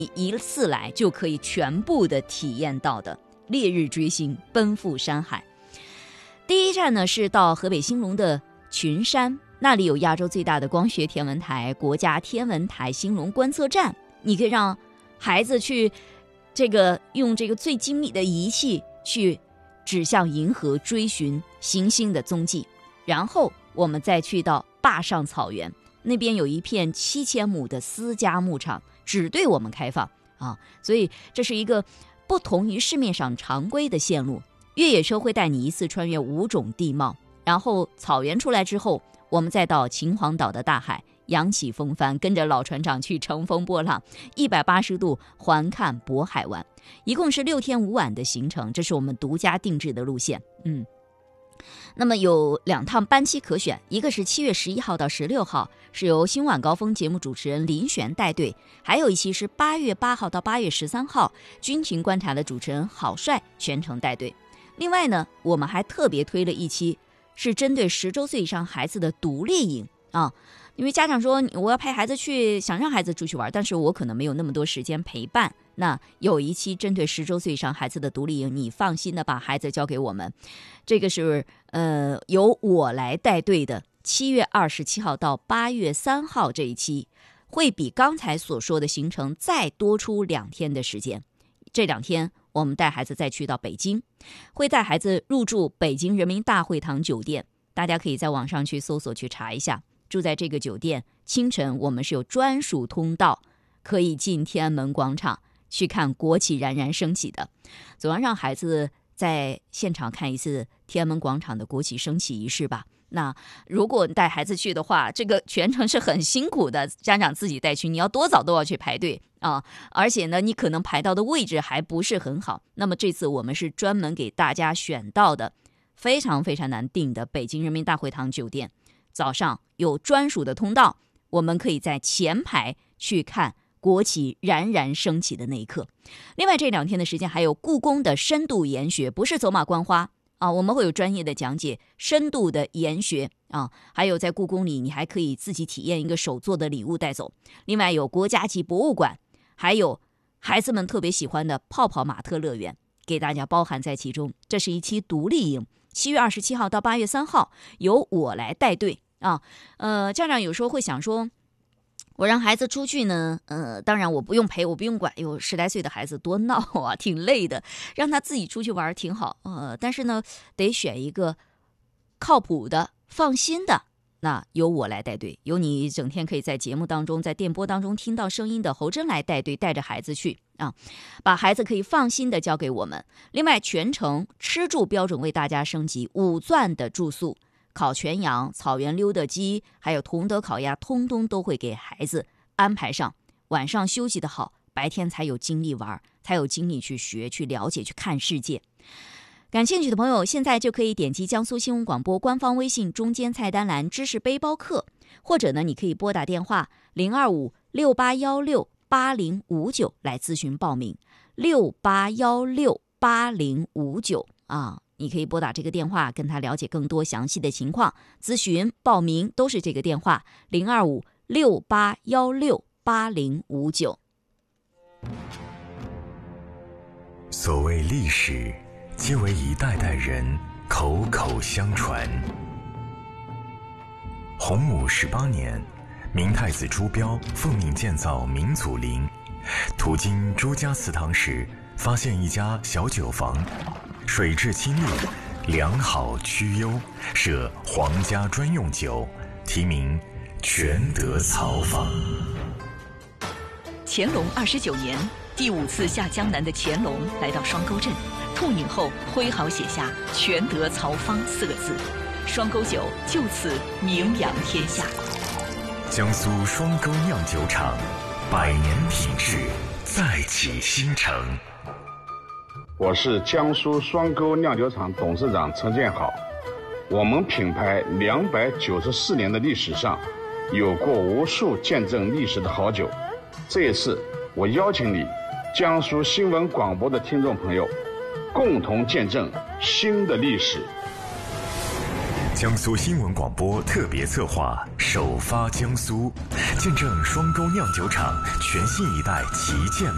一次来就可以全部的体验到的烈日追星，奔赴山海。第一站呢是到河北兴隆的群山，那里有亚洲最大的光学天文台——国家天文台兴隆观测站。你可以让孩子去用这个最精密的仪器去指向银河，追寻行星的踪迹。然后我们再去到坝上草原，那边有一片7000亩的私家牧场，只对我们开放啊，所以这是一个不同于市面上常规的线路。越野车会带你一次穿越5种地貌，然后草原出来之后，我们再到秦皇岛的大海，扬起风帆，跟着老船长去乘风破浪，180度环看渤海湾，一共是6天5晚的行程，这是我们独家定制的路线。那么有2趟班期可选，一个是7月11号到16号，是由新晚高峰节目主持人林璇带队，还有一期是8月8号到8月13号，军情观察的主持人郝帅全程带队。另外呢，我们还特别推了一期是针对10周岁以上孩子的独立营啊，因为家长说我要陪孩子去，想让孩子出去玩，但是我可能没有那么多时间陪伴。那有一期针对10周岁以上孩子的独立营，你放心的把孩子交给我们，这个是由我来带队的。7月27号到8月3号这一期，会比刚才所说的行程再多出2天的时间。这2天我们带孩子再去到北京，会带孩子入住北京人民大会堂酒店，大家可以在网上去搜索去查一下。住在这个酒店，清晨我们是有专属通道可以进天安门广场去看国旗冉冉升起的，总要让孩子在现场看一次天安门广场的国旗升起仪式吧。那如果带孩子去的话，这个全程是很辛苦的，家长自己带去，你要多早都要去排队啊，而且呢，你可能排到的位置还不是很好。那么这次我们是专门给大家选到的非常非常难订的北京人民大会堂酒店，早上有专属的通道，我们可以在前排去看国旗冉冉升起的那一刻。另外这2天的时间还有故宫的深度研学，不是走马观花啊，我们会有专业的讲解，深度的研学啊，还有在故宫里你还可以自己体验一个手做的礼物带走。另外有国家级博物馆，还有孩子们特别喜欢的泡泡玛特乐园，给大家包含在其中。这是一期独立营，7月27号到8月3号由我来带队啊。家长有时候会想说，我让孩子出去呢，当然我不用陪，我不用管，有10来岁的孩子多闹啊，挺累的，让他自己出去玩挺好，但是呢，得选一个靠谱的、放心的，那由我来带队，由你整天可以在节目当中、在电波当中听到声音的侯真来带队，带着孩子去啊，把孩子可以放心的交给我们。另外，全程吃住标准为大家升级，5钻的住宿。烤全羊、草原溜达鸡，还有同德烤鸭，通通都会给孩子安排上。晚上休息的好，白天才有精力玩，才有精力去学、去了解、去看世界。感兴趣的朋友，现在就可以点击江苏新闻广播官方微信中间菜单栏知识背包课，或者呢，你可以拨打电话02568168059来咨询报名。68168059啊。你可以拨打这个电话，跟他了解更多详细的情况，咨询报名都是这个电话02568168059。 所谓历史，皆为一代代人口口相传。洪武18年，明太子朱标奉命建造明祖陵，途经朱家祠堂时，发现一家小酒坊，水质清丽，良好曲优，设皇家专用酒，题名全德草坊。 乾隆29年，第5次下江南的乾隆来到双沟镇，痛饮后挥毫写下“全德草坊”4个字，双沟酒就此名扬天下。 江苏双沟酿酒厂，100年品质，再起新城。 我是江苏双沟酿酒厂董事长陈建好。我们品牌294年的历史上，有过无数见证历史的好酒。这一次，我邀请你，江苏新闻广播的听众朋友，共同见证新的历史。 江苏新闻广播特别策划，首发江苏，见证双沟酿酒厂全新一代旗舰